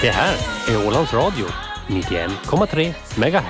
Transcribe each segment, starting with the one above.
Det här är Ålands Radio, 91,3 MHz.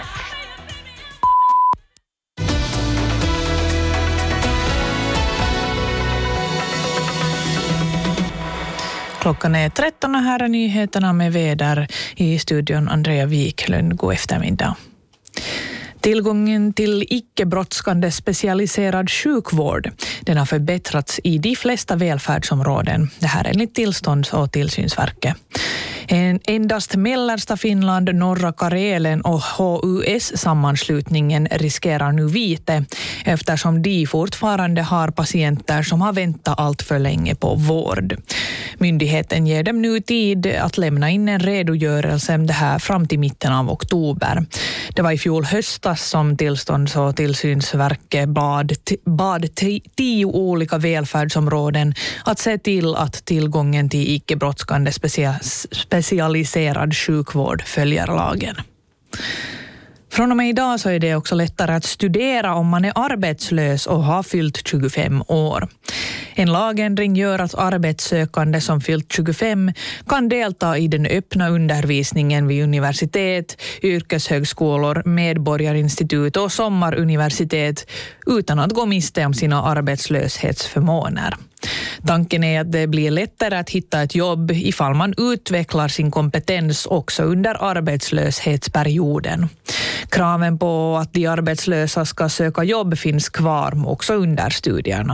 Klockan är 13 och här är nyheterna med väder i studion Andrea Wiklund. God eftermiddag. Tillgången till icke-brådskande specialiserad sjukvård, den har förbättrats i de flesta välfärdsområden. Det här är enligt Tillstånds- och tillsynsverket. Endast mellersta Finland, norra Karelen och HUS-sammanslutningen riskerar nu vite eftersom de fortfarande har patienter som har väntat allt för länge på vård. Myndigheten ger dem nu tid att lämna in en redogörelse det här fram till mitten av oktober. Det var i fjol höstas som Tillstånds- och tillsynsverket bad 10 olika välfärdsområden att se till att tillgången till icke-brådskande specialiserad sjukvård följer lagen. Från och med idag så är det också lättare att studera om man är arbetslös och har fyllt 25 år. En lagändring gör att arbetssökande som fyllt 25 kan delta i den öppna undervisningen vid universitet, yrkeshögskolor, medborgarinstitut och sommaruniversitet utan att gå miste om sina arbetslöshetsförmåner. Tanken är att det blir lättare att hitta ett jobb ifall man utvecklar sin kompetens också under arbetslöshetsperioden. Kraven på att de arbetslösa ska söka jobb finns kvar också under studierna.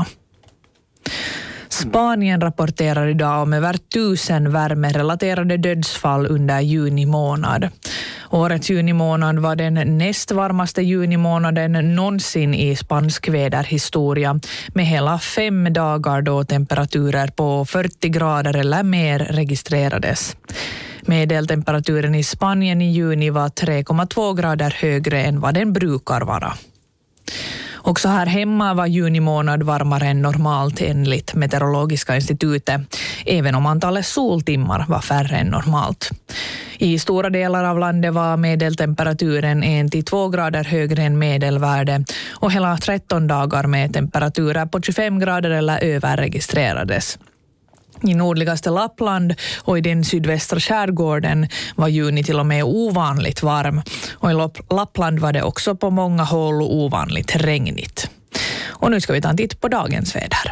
Spanien rapporterar idag om över 1000 värmerelaterade dödsfall under juni månad. Årets junimånad var den näst varmaste junimånaden någonsin i spansk väderhistoria med hela 5 dagar då temperaturer på 40 grader eller mer registrerades. Medeltemperaturen i Spanien i juni var 3,2 grader högre än vad den brukar vara. Också här hemma var juni månad varmare än normalt enligt Meteorologiska institutet, även om antalet soltimmar var färre än normalt. I stora delar av landet var medeltemperaturen 1-2 grader högre än medelvärde och hela 13 dagar med temperaturer på 25 grader eller över registrerades. I nordligaste Lappland och i den sydvästra skärgården var juni till och med ovanligt varm. Och i Lappland var det också på många håll ovanligt regnigt. Och nu ska vi ta en titt på dagens väder.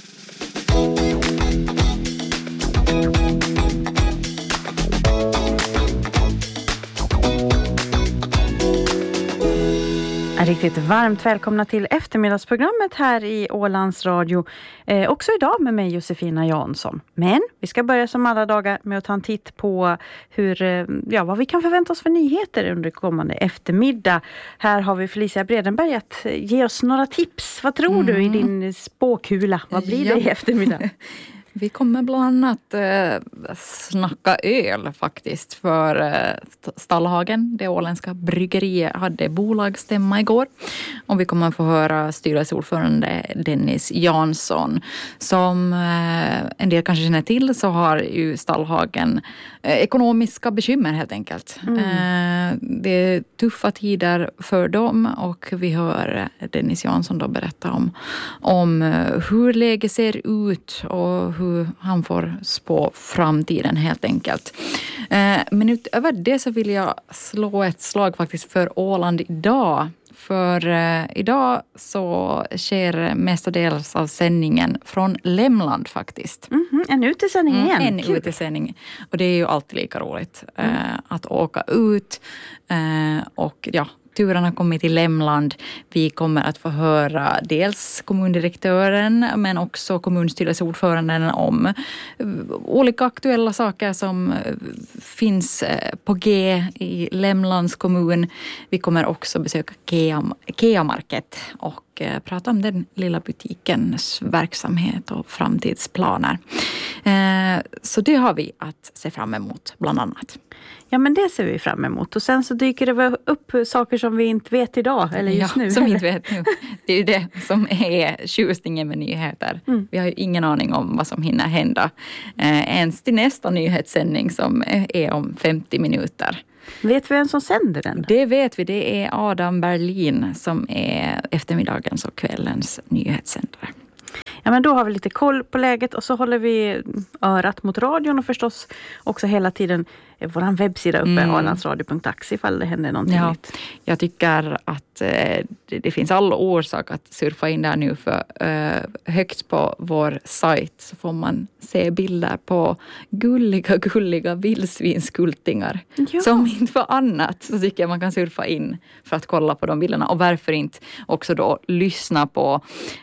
Riktigt varmt välkomna till eftermiddagsprogrammet här i Ålands Radio. Också idag med mig Josefina Jansson. Men vi ska börja som alla dagar med att ta en titt på vad vi kan förvänta oss för nyheter under kommande eftermiddag. Här har vi Felicia Bredenberg att ge oss några tips. Vad tror du i din spåkula? Vad blir det i eftermiddag? Vi kommer bland annat snacka öl faktiskt för Stallhagen. Det åländska bryggeriet hade bolagsstämma igår. Och vi kommer få höra styrelseordförande Dennis Jansson. Som en del kanske känner till så har ju Stallhagen ekonomiska bekymmer helt enkelt. Det är tuffa tider för dem och vi hör Dennis Jansson då berätta om hur läget ser ut och hur han får spå framtiden helt enkelt. Men utöver det så vill jag slå ett slag faktiskt för Åland idag. För idag så sker mestadels av sändningen från Lämland faktiskt. En utesändning igen. En utesändning. Och det är ju alltid lika roligt att åka ut. Och ja, turen har kommit till Lämland. Vi kommer att få höra dels kommundirektören men också kommunstyrelseordföranden om olika aktuella saker som finns på G i Lämlands kommun. Vi kommer också besöka Kea Market och prata om den lilla butikens verksamhet och framtidsplaner. Så det har vi att se fram emot bland annat. Ja, men det ser vi fram emot. Och sen så dyker det väl upp saker som vi inte vet idag, eller just nu. Som vi inte vet nu. Det är ju det som är tjusningen med nyheter. Vi har ju ingen aning om vad som hinner hända. Ens till nästa nyhetssändning som är om 50 minuter. Vet vi vem som sänder den? Det vet vi. Det är Adam Berlin som är eftermiddagens och kvällens nyhetssändare. Ja, men då har vi lite koll på läget och så håller vi örat mot radion och förstås också hela tiden vår webbsida uppe, ålandsradio.ax, ifall det händer någonting nytt. Jag tycker att det finns all orsak att surfa in där nu, för högt på vår sajt så får man se bilder på gulliga vildsvinskultingar. Ja. Som inte för annat så tycker jag man kan surfa in för att kolla på de bilderna. Och varför inte också då lyssna på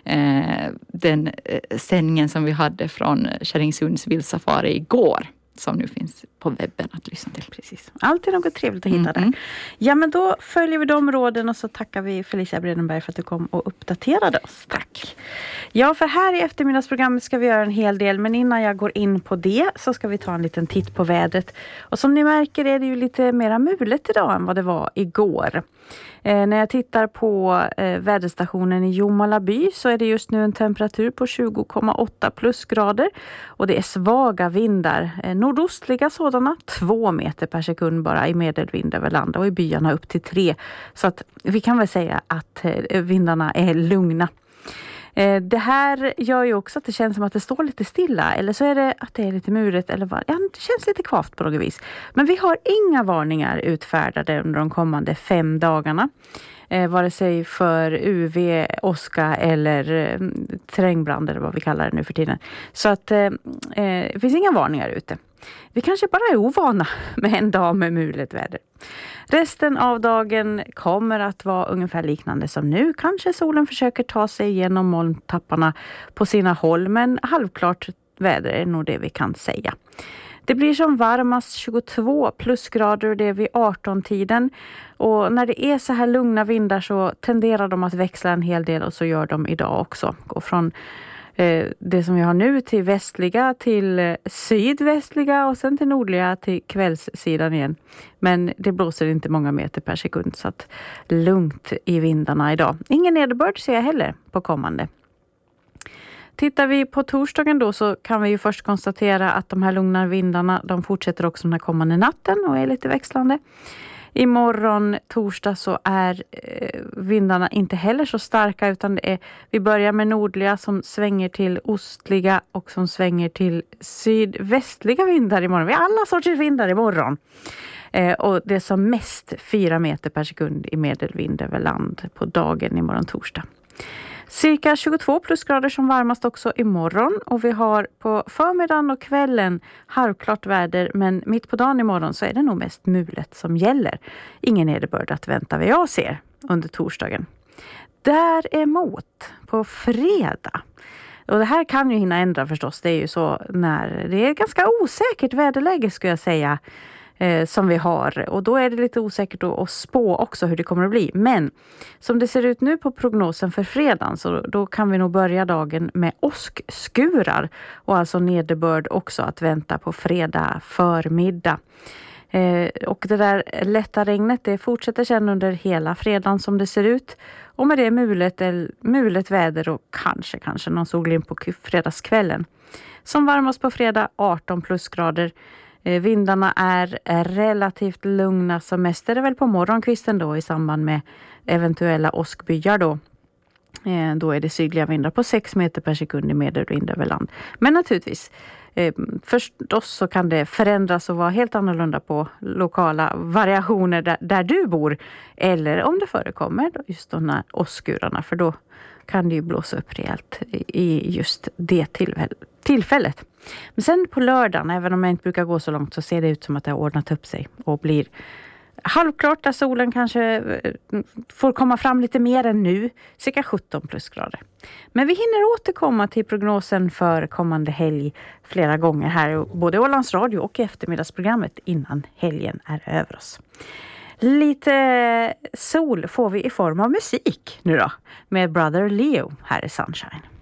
den sändningen som vi hade från Kärringsunds vildsafari igår, som nu finns på webben att lyssna till. Precis. Alltid något trevligt att hitta där. Ja, men då följer vi de råden och så tackar vi Felicia Bredenberg för att du kom och uppdaterade oss. Tack. Ja, för här i eftermiddagsprogrammet ska vi göra en hel del, men innan jag går in på det så ska vi ta en liten titt på vädret. Och som ni märker är det ju lite mera mulet idag än vad det var igår. När jag tittar på väderstationen i Jomalaby så är det just nu en temperatur på 20,8 plusgrader. Och det är svaga vindar, nordostliga sådana, 2 meter per sekund bara i medelvind över land och i byarna upp till 3. Så att vi kan väl säga att vindarna är lugna. Det här gör ju också att det känns som att det står lite stilla, eller så är det att det är lite muret, eller vad. Ja, det känns lite kvavt på något vis. Men vi har inga varningar utfärdade under de kommande 5 dagarna. Vare sig för UV, åska eller terrängbrand eller vad vi kallar det nu för tiden. Så att det finns inga varningar ute. Vi kanske bara är ovana med en dag med mulet väder. Resten av dagen kommer att vara ungefär liknande som nu. Kanske solen försöker ta sig igenom molntapparna på sina håll, men halvklart väder är nog det vi kan säga. Det blir som varmast 22 plusgrader och det är vid 18-tiden. Och när det är så här lugna vindar så tenderar de att växla en hel del, och så gör de idag också. Gå från det som vi har nu till västliga, till sydvästliga och sen till nordliga till kvällssidan igen. Men det blåser inte många meter per sekund, så att lugnt i vindarna idag. Ingen nederbörd ser jag heller på kommande. Tittar vi på torsdagen då så kan vi ju först konstatera att de här lugna vindarna, de fortsätter också den här kommande natten och är lite växlande. Imorgon torsdag så är vindarna inte heller så starka, utan vi börjar med nordliga som svänger till ostliga och som svänger till sydvästliga vindar imorgon. Vi har alla sorters vindar imorgon. Och det är som mest 4 meter per sekund i medelvind över land på dagen imorgon torsdag. Cirka 22 plusgrader som varmast också imorgon, och vi har på förmiddagen och kvällen halvklart väder, men mitt på dagen imorgon så är det nog mest mulet som gäller. Ingen nederbörd att vänta vad jag ser under torsdagen. Däremot på fredag, och det här kan ju hinna ändra förstås, det är ju så när det är ganska osäkert väderläge skulle jag säga, som vi har, och då är det lite osäkert att spå också hur det kommer att bli. Men som det ser ut nu på prognosen för fredagen, så då kan vi nog börja dagen med åskskurar och alltså nederbörd också att vänta på fredag förmiddag. Och det där lätta regnet, det fortsätter sedan under hela fredagen som det ser ut, och med det mulet väder och kanske någon solglimt på fredagskvällen. Som varmast på fredag 18 plusgrader. Vindarna är relativt lugna, som mest är det väl på morgonkvisten då i samband med eventuella åskbyar då. Då är det sydliga vindar på 6 meter per sekund i medelvind över land. Men naturligtvis, förstås så kan det förändras och vara helt annorlunda på lokala variationer där du bor. Eller om det förekommer just de här åskskurarna, för då kan det ju blåsa upp rejält i just det tillfället. Men sen på lördagen, även om jag inte brukar gå så långt, så ser det ut som att det har ordnat upp sig och blir halvklart där solen kanske får komma fram lite mer än nu, cirka 17 plusgrader. Men vi hinner återkomma till prognosen för kommande helg flera gånger här, både i Ålands Radio och i eftermiddagsprogrammet innan helgen är över oss. Lite sol får vi i form av musik nu då, med Brother Leo här i Sunshine.